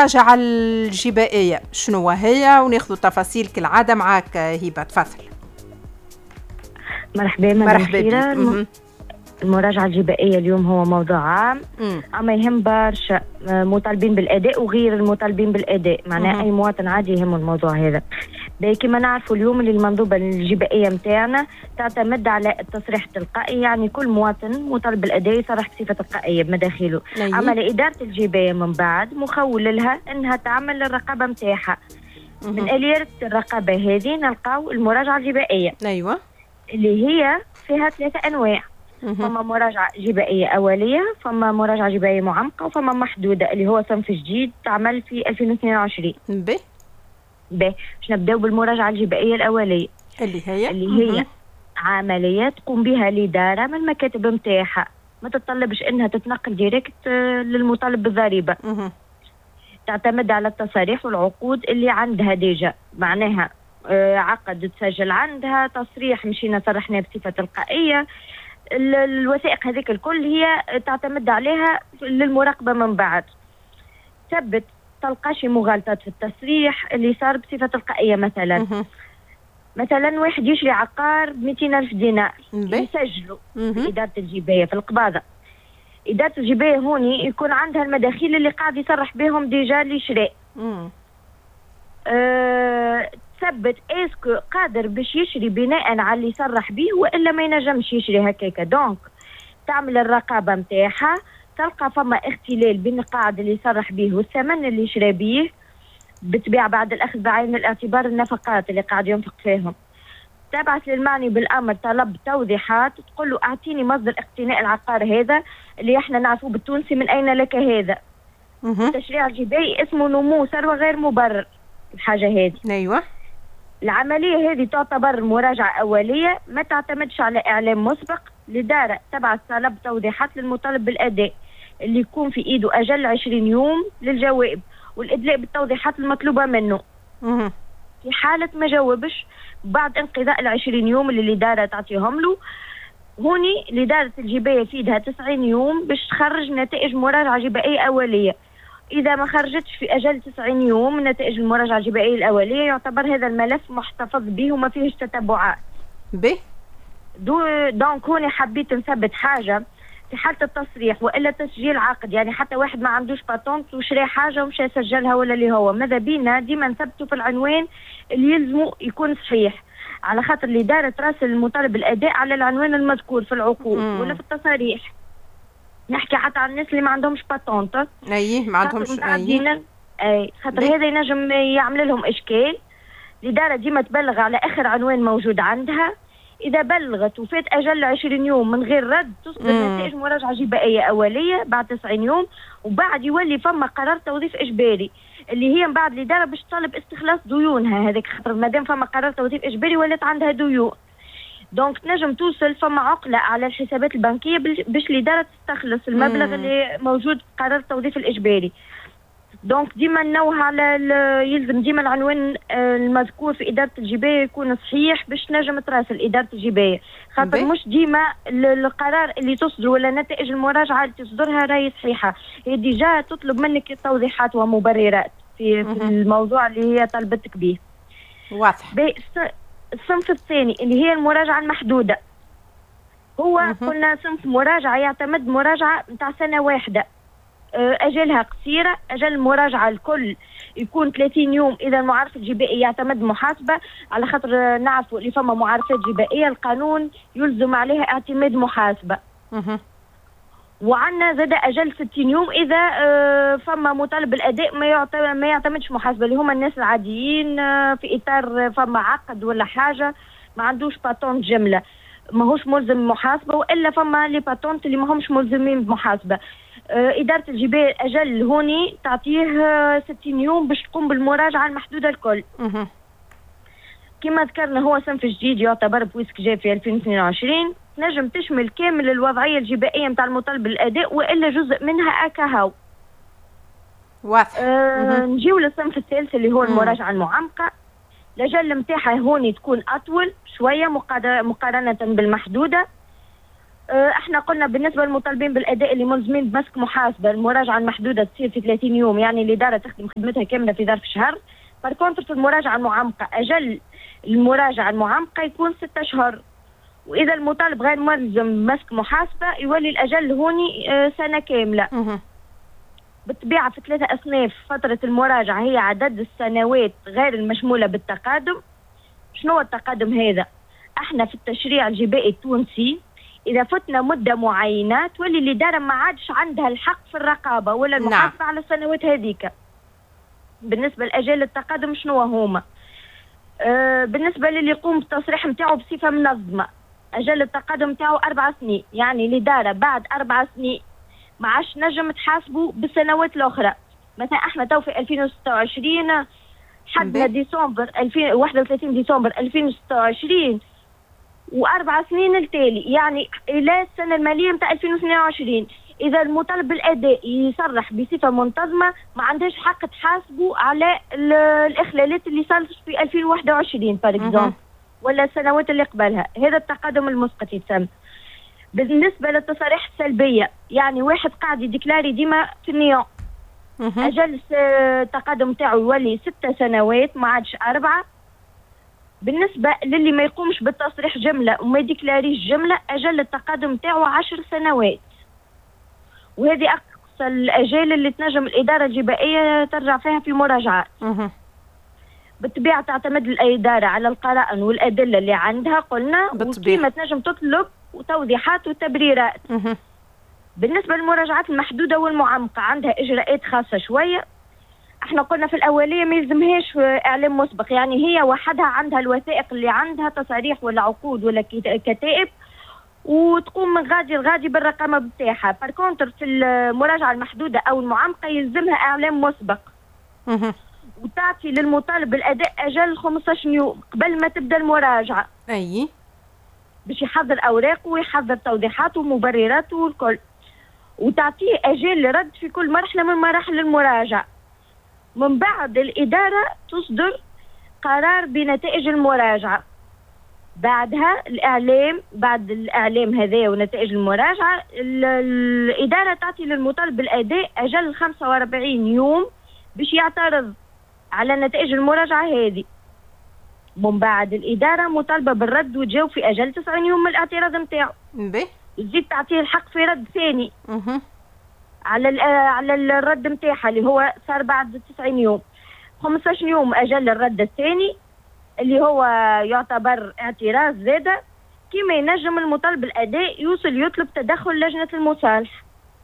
المراجعة الجبائية شنو هي، وناخذ تفاصيل كالعادة معك هبة. تفضل. مرحبا مرحبا. المراجعة الجبائية اليوم هو موضوع عام، أما يهم برشا مطالبين بالأداء وغير المطالبين بالأداء، معناه أي مواطن عادي يهم الموضوع هذا. كما نعرفوا اليوم اللي المنظومة الجبائية متاعنا تعتمد على التصريح التلقائي، يعني كل مواطن مطالب بالأداء يصرح بصفة تلقائية بمداخله. أما لإدارة الجباية من بعد مخول لها أنها تعمل الرقابة متاعها. من آليات الرقابة هذه نلقاو المراجعة الجبائية. أيوة. اللي هي فيها 3 أنواع. فما مراجعة جبائية أولية، فما مراجعة جبائية معمقة، وفما محدودة اللي هو صنف جديد تعمل في 2022. باش نبداو بالمراجعة الجبائية الأولية اللي هي عملية تقوم بها الإدارة من المكاتب متاعها، ما تتطلبش انها تتنقل ديريكت للمطالب بالضريبة. تعتمد على التصاريح والعقود اللي عندها ديجا، معناها عقد تسجل عندها، تصريح مشينا صرحناه بصفة تلقائية. الوثائق هذيك الكل هي تعتمد عليها للمراقبة من بعد. ثبت تلقاشي مغالطات في التصريح اللي صار بصفة تلقائية. مثلا واحد يشري عقار ب200,000 دينار يسجلوا في إدارة الجباية في القباضة. إدارة الجباية هوني يكون عندها المداخيل اللي قاعد يصرح بهم ديجا اللي شراء. تثبت اسكو قادر باش يشري بناء على اللي يصرح به والا ما ينجمش يشري هكاكا. دونك تعمل الرقابه نتاعها، تلقى فما اختلال بين القاعده اللي يصرح به والثمن اللي شرى به، بالطبيعه بعد الاخذ بعين الاعتبار النفقات اللي قاعد ينفق فيهم. تبعث للمعني بالامر طلب توضيحات، تقول له اعطيني مصدر اقتناء العقار هذا اللي احنا نعرفوه بالتونسي من اين لك هذا. التشريع الجبائي اسمه نمو ثروه غير مبرر. الحاجه هذه ايوه. العمليه هذه تعتبر مراجعه اوليه، ما تعتمدش على اعلام مسبق. الاداره تبعث طلب توضيحات للمطالب بالاداء اللي يكون في ايده اجل 20 يوم للجواب والادلاء بالتوضيحات المطلوبه منه. في حاله ما جاوبش بعد انقضاء ال20 يوم اللي الاداره تعطيهم له، هوني الاداره الجبائيه في ايدها 90 يوم باش تخرج نتائج مراجعه جبائيه اوليه. إذا ما خرجتش في أجل 90 يوم من نتائج المراجعة الجبائية الأولية، يعتبر هذا الملف محتفظ به وما فيهش تتبعات. دونك هوني حبيت نثبت حاجة في حالة التصريح وإلا تسجيل عقد، يعني حتى واحد ما عندوش باتونت وشري حاجة ومش يسجلها ولا اللي هو، ماذا بينا ديما نثبته في العنوان اللي يلزمه يكون صحيح، على خاطر الإدارة تراسل المطالب بالأداء على العنوان المذكور في العقود ولا في التصاريح. نحكي حتى عن الناس اللي ما عندهمش باتونت. ما عندهمش خاطر هذا ينجم يعمل لهم اشكال. الاداره ديما تبلغ على اخر عنوان موجود عندها. اذا بلغت وفات اجل 20 يوم من غير رد، تصدر نتائج مراجعه جبائيه اوليه بعد 90 يوم، وبعد يولي فما قرار توظيف اجباري اللي هي من بعد الاداره باش تطلب استخلاص ديونها هذيك، خاطر مادام فما قرار توظيف اجباري ولات عندها ديون. دونك تنجم توصل فما عقلة على الحسابات البنكية باش الإدارة تستخلص المبلغ اللي موجود في قرار التوظيف الإجباري. دونك ديما نوه على يلزم ديما العنوان المذكور في إدارة الجباية يكون صحيح باش تنجم تراسل إدارة الجباية، خاطر مش ديما القرار اللي تصدر ولا نتائج المراجعة اللي تصدرها راهي صحيحة. هي ديجا تطلب منك توضيحات ومبررات في الموضوع اللي هي طلبتك به. واضح. الصنف الثاني اللي هي المراجعة المحدودة، هو قلنا صنف مراجعة يعتمد مراجعة نتاع سنة واحدة، أجلها قصيرة. أجل المراجعة الكل يكون 30 يوم. إذا المعرف الجبائي يعتمد محاسبة، على خاطر نعرفوا اللي فما معرفات جبائية القانون يلزم عليها اعتماد محاسبة. وعندنا زاد أجل 60 يوم إذا فما مطالب الأداء ما يعتمدش محاسبة، اللي هما الناس العاديين في إطار فما عقد ولا حاجة ما عندوش باتونت جملة ماهوش ملزم محاسبة، وإلا فما لي باتونت اللي ماهمش ملزمين بمحاسبة. إدارة الجباية أجل هوني تعطيه 60 يوم باش تقوم بالمراجعة المحدودة الكل. كما ذكرنا هو صنف جديد يعتبر بويسك جاي في 2022، نجم تشمل كامل الوضعية الجبائية متاع المطالب بالأداء وإلا جزء منها أكاهو. واضح. نجيو للصنف الثالث اللي هو المراجعة المعمقة. الأجل متاعها هوني تكون أطول شوية مقارنة بالمحدودة. احنا قلنا بالنسبه للمطالبين بالاداء اللي ملزمين بمسك محاسبه، المراجعه المحدوده تصير في 30 يوم، يعني الاداره تخدم خدمتها كامله في ظرف شهر. فالكونتر في المراجعه المعمقه اجل المراجعه المعمقه يكون 6 اشهر، واذا المطالب غير ملزم بمسك محاسبه يولي الاجل هوني سنه كامله. بالطبيعه في 3 اصناف فتره المراجعه هي عدد السنوات غير المشموله بالتقادم. شنو هو التقادم هذا؟ احنا في التشريع الجبائي التونسي إذا فتنا مدة معينة تولي الإدارة ما عادش عندها الحق في الرقابة ولا المحاسبة على السنوات هذيك. بالنسبة لأجال التقدم شنو هما؟ بالنسبة للي يقوم بالتصريح نتاعو بصفة منظمة أجل التقدم نتاعو 4 سنين، يعني الإدارة بعد 4 سنين ما عادش نجم تحاسبه بالسنوات الأخرى. مثلا احنا تو في 2026 حدنا ديسمبر 31 ديسمبر 2026 و4 سنين التالي، يعني الى السنه الماليه نتاع 2022 اذا المطالب بالاداء يصرح بصفه منتظمه ما عندهاش حق تحاسبه على الاخلالات اللي صارت في 2021 فور اكزومبل ولا السنوات اللي قبلها. هذا التقدم المسقط يتسمى. بالنسبه للتصاريح السلبيه، يعني واحد قاعد يديكلاري ديما في النيون اجل التقدم تاعو يولي 6 سنوات ما عادش 4. بالنسبة للي ما يقومش بالتصريح جملة وما يديكلاريش جملة أجل التقدم تاعو 10 سنوات، وهذه أقصى الأجال اللي تنجم الإدارة الجبائية ترجع فيها في مراجعات. بالطبيعة تعتمد الإدارة على القرائن والأدلة اللي عندها قلنا، وكيما تنجم تطلب وتوضيحات وتبريرات. بالنسبة للمراجعات المحدودة والمعمقة عندها إجراءات خاصة شوية. احنا قلنا في الاوليه ما يلزمهاش اعلام مسبق، يعني هي وحدها عندها الوثائق اللي عندها تصاريح ولا عقود ولا كتائب وتقوم من غادي لغادي بالرقم بتاعها. فالكونتر في المراجعه المحدوده او المعمقه يلزمها اعلام مسبق وتعطي للمطالب بالاداء اجل 15 يوم قبل ما تبدا المراجعه باش يحضر اوراقه ويحضر توضيحاته ومبرراته والكل، وتعطيه اجال لرد في كل مرحله من مراحل المراجعه. من بعد الإدارة تصدر قرار بنتائج المراجعة. بعدها الإعلام، بعد الإعلام هذا ونتائج المراجعة الإدارة تعطي للمطالب بالأداء أجل 45 يوم باش يعترض على نتائج المراجعة هذه. من بعد الإدارة مطالبة بالرد وتجاوب في أجل 90 يوم من الاعتراض نتاعو. تزيد تعطيه الحق في رد ثاني على الرد نتاعها اللي هو صار بعد 90 يوم. 15 يوم اجل الرد الثاني اللي هو يعتبر اعتراض زاده. كيما ينجم المطالب بالاداء يوصل يطلب تدخل لجنه المصالحه.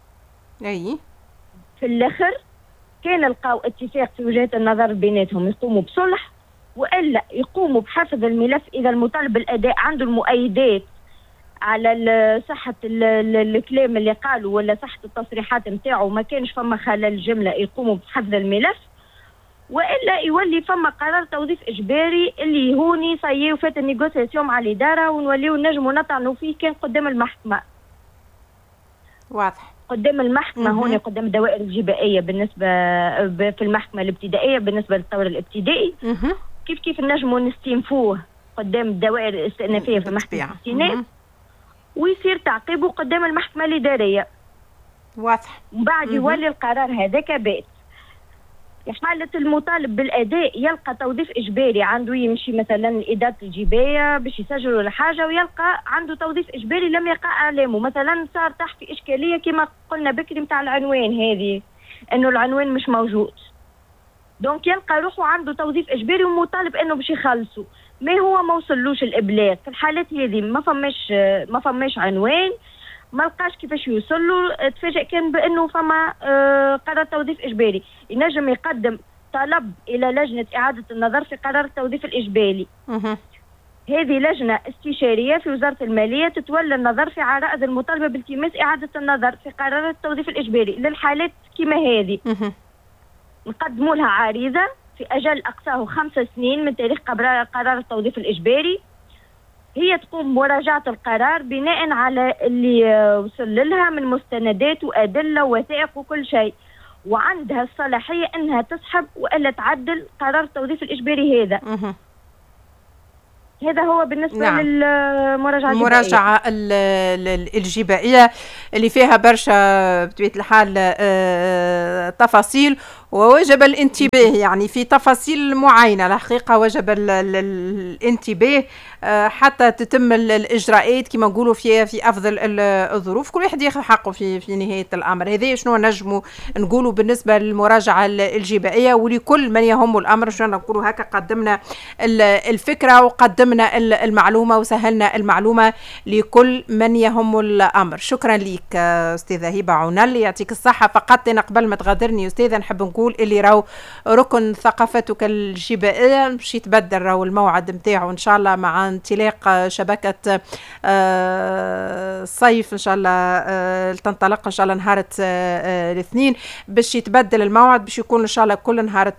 في الاخر كان لقاو اتفاق في وجهات النظر بيناتهم يقوموا بصلح، والا يقوموا بحفظ الملف اذا المطالب بالاداء عنده المؤيدات على صحة الكلام اللي قالوا ولا صحة التصريحات نتاعو ما كانش فما خلل جملة يقوموا بحفظ الملف، والا يولي فما قرار توظيف اجباري اللي هوني صايي وفات النيغوسياسيون مع الاداره ونوليو نجموا نطعنوا فيه كان قدام المحكمه. واضح. قدام المحكمه هوني قدام الدوائر الجبائيه بالنسبه في المحكمه الابتدائيه بالنسبه للطور الابتدائي. كيف نجموا نستنفوه قدام الدوائر الاستئنافيه في محكمه الاستئناف ويصير تعقيبه قدام المحكمة الإدارية. واضح. وبعد يولي القرار هذاك بات. في حالة المطالب بالأداء يلقى توظيف إجباري، عنده يمشي مثلا إدارة الجباية باش يسجل ولا حاجة ويلقى عنده توظيف إجباري لم يقع إعلامه، مثلا صار تحت في إشكالية كما قلنا بكري متاع العنوان هذه إنه العنوان مش موجود. دونك يلقى روحه عنده توظيف إجباري ومطالب إنه باش يخلصوا. ما هو ما وصلوش الابلاغ في الحالات هذه ما فماش عنوان، ما لقاش كيفاش يوصل له، تفاجئ كان بانه فما قرار توظيف اجباري، ينجم يقدم طلب الى لجنه اعاده النظر في قرار التوظيف الاجباري. هذه لجنه استشاريه في وزاره الماليه تتولى النظر في عرائض المطالبه بالتماس اعاده النظر في قرار التوظيف الاجباري للحالات كما هذه. نقدموا لها عريضه في أجل أقصاه 5 سنين من تاريخ قرار التوظيف الإجباري. هي تقوم بمراجعة القرار بناء على اللي وصل لها من مستندات وأدلة ووثائق وكل شيء، وعندها الصلاحية أنها تسحب وإلا تعدل قرار التوظيف الإجباري هذا. هذا هو بالنسبة نعم. للمراجعة الجبائية اللي فيها برشا بطبيعة الحال تفاصيل، ووجب الانتباه يعني في تفاصيل معينة. الحقيقة وجب الانتباه حتى تتم الإجراءات كما نقولوا في أفضل الظروف، كل واحد ياخذ حقه في نهاية الأمر. هذا شنو نجموا نقولوا بالنسبة للمراجعة الجبائية، ولكل من يهم الأمر شنو نقولوا هكا قدمنا الفكرة وقدمنا المعلومة وسهلنا المعلومة لكل من يهم الأمر. شكرا لك أستاذة هبة عونل، يعطيك الصحة. فقط أنا قبل ما تغادرني أستاذة نحب نقول اللي راهو ركن ثقافتك الجبائية باش يتبدل راهو الموعد نتاعو إن شاء الله مع انطلاق شبكة الصيف إن شاء الله تنطلق إن شاء الله نهار الاثنين، باش يتبدل الموعد باش يكون إن شاء الله كل نهار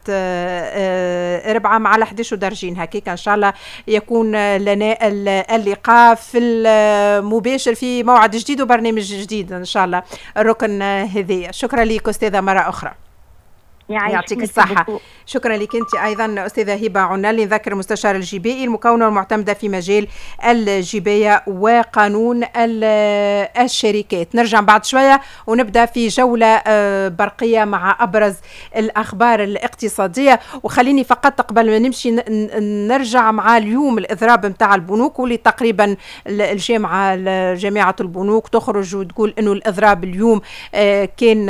4 مع 11 درجين هكيك إن شاء الله يكون لنا اللقاء في المباشر في موعد جديد وبرنامج جديد إن شاء الله الركن هذية. شكرا لك أستاذة مرة أخرى، يعطيك الصحة. شكرا لك أنت أيضا أستاذة هبة عونل، نذكر مستشار الجبائي المكونة والمعتمدة في مجال الجباية وقانون الشركات. نرجع بعد شوية ونبدأ في جولة برقية مع أبرز الأخبار الاقتصادية. وخليني فقط قبل ما نمشي نرجع مع اليوم الإضراب متاع البنوك، واللي تقريبا جامعة البنوك تخرج وتقول أنه الإضراب اليوم كان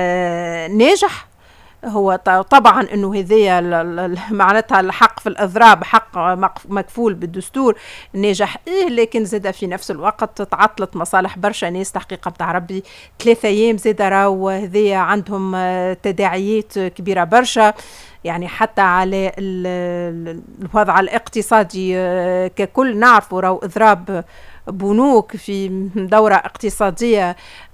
ناجح. هو طبعا انه هذه معناتها الحق في الاضراب حق مكفول بالدستور ناجح لكن زاد في نفس الوقت تعطلت مصالح برشا ناس تحقيقا بتاع ربي 3 ايام زاد راهو هذه عندهم تداعيات كبيره برشا، يعني حتى على الوضع الاقتصادي ككل. نعرفوا راهو اضراب بنوك في دورة اقتصادية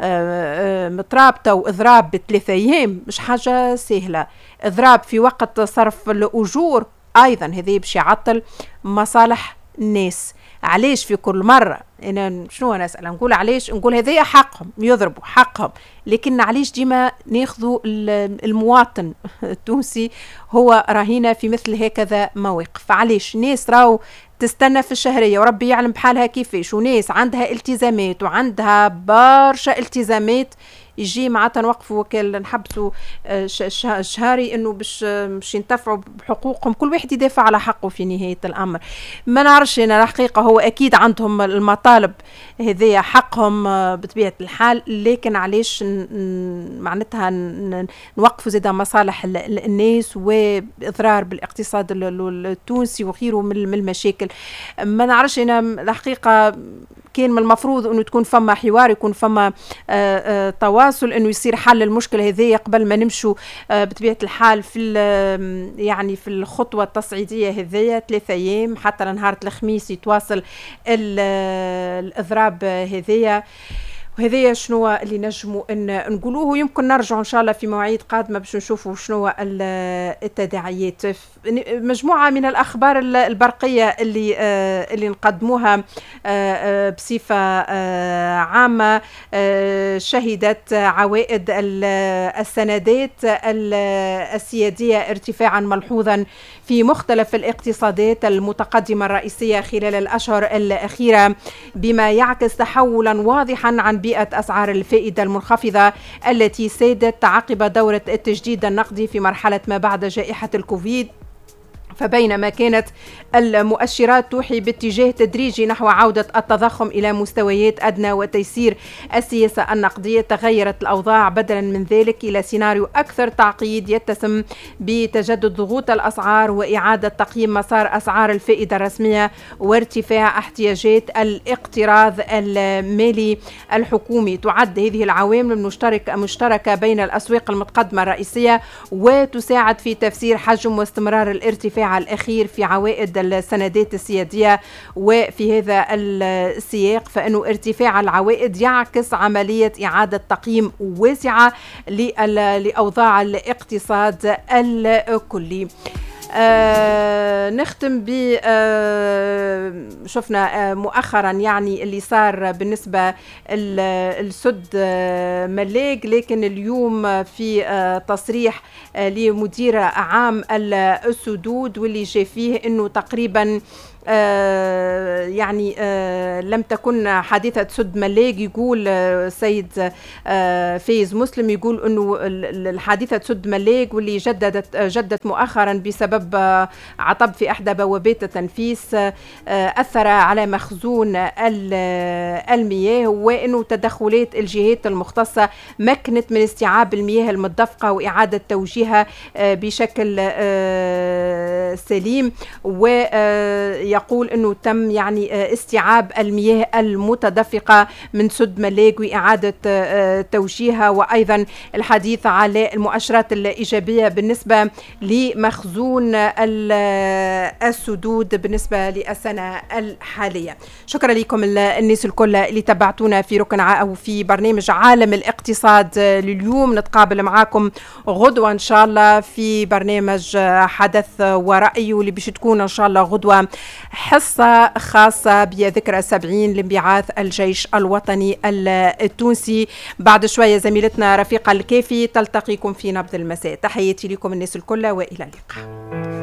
مترابطة وإضراب ب3 أيام مش حاجة سهلة. إضراب في وقت صرف الأجور أيضا هذه باش يعطل مصالح الناس. علاش في كل مرة أنا شنو نسأل نقول علاش نقول هذه حقهم يضربوا حقهم، لكن علاش ديما ناخذوا المواطن التونسي هو رهينة في مثل هكذا مواقف؟ علاش ناس راو تستنى في الشهرية وربي يعلم بحالها كيفاش، وناس عندها التزامات وعندها برشا التزامات يجي معناتها نوقفوا وكل نحبسوا شهري انه باش ينتفعوا بحقوقهم. كل واحد يدافع على حقه في نهاية الامر. ما نعرفش انا الحقيقة هو اكيد عندهم المطالب هذه حقهم بطبيعة الحال، لكن علاش معناتها نوقفوا زيدا مصالح الناس واضرار بالاقتصاد التونسي وغيره من المشاكل. ما نعرفش انا الحقيقة كان من المفروض انه تكون فما حوار، يكون فما تواصل، انه يصير حل المشكله هذه قبل ما نمشوا بطبيعه الحال في يعني في الخطوه التصعيديه هذه 3 ايام حتى لنهار الخميس يتواصل الاضراب هذه. وهذا شنو اللي نجموا ان نقولوه، يمكن نرجع ان شاء الله في مواعيد قادمه باش نشوفوا شنو التداعيات. مجموعه من الاخبار البرقيه اللي نقدموها بصفه عامه. شهدت عوائد السندات السياديه ارتفاعا ملحوظا في مختلف الاقتصادات المتقدمه الرئيسيه خلال الاشهر الاخيره، بما يعكس تحولا واضحا عن بيئة أسعار الفائدة المنخفضة التي سادت عقب دورة التجديد النقدي في مرحلة ما بعد جائحة الكوفيد. فبينما كانت المؤشرات توحي باتجاه تدريجي نحو عودة التضخم إلى مستويات أدنى وتيسير السياسة النقدية، تغيرت الأوضاع بدلا من ذلك إلى سيناريو أكثر تعقيد يتسم بتجدد ضغوط الأسعار وإعادة تقييم مسار أسعار الفائدة الرسمية وارتفاع احتياجات الاقتراض المالي الحكومي. تعد هذه العوامل مشتركة بين الأسواق المتقدمة الرئيسية وتساعد في تفسير حجم واستمرار الارتفاع الأخير في عوائد السندات السيادية. وفي هذا السياق فإنه ارتفاع العوائد يعكس عملية إعادة تقييم واسعة لأوضاع الاقتصاد الكلي. نختم ب شفنا مؤخرا يعني اللي صار بالنسبة السد ملاق، لكن اليوم في تصريح لمدير عام السدود واللي جاء فيه انه تقريبا يعني لم تكن حادثة سد ملاق. يقول السيد فايز مسلم يقول أنه الحادثة سد ملاق واللي جدت مؤخرا بسبب عطب في إحدى بوابات التنفيس أثر على مخزون المياه، وأنه تدخلات الجهات المختصة مكنت من استيعاب المياه المتدفقة وإعادة توجيهها بشكل سليم. ويقول أنه تم يعني استيعاب المياه المتدفقة من سد ملاق وإعادة توجيهها، وأيضا الحديث على المؤشرات الإيجابية بالنسبة لمخزون السدود بالنسبة للسنة الحالية. شكرا لكم الناس الكل اللي تبعتونا في ركن أو في برنامج عالم الاقتصاد لليوم. نتقابل معاكم غدوة إن شاء الله في برنامج حدث ورأي، واللي باش تكون إن شاء الله غدوة حصة خاصة بذكرى 70 لانبعاث الجيش الوطني التونسي. بعد شوية زميلتنا رفيقة الكافي تلتقيكم في نبض المساء. تحياتي لكم الناس الكل وإلى اللقاء.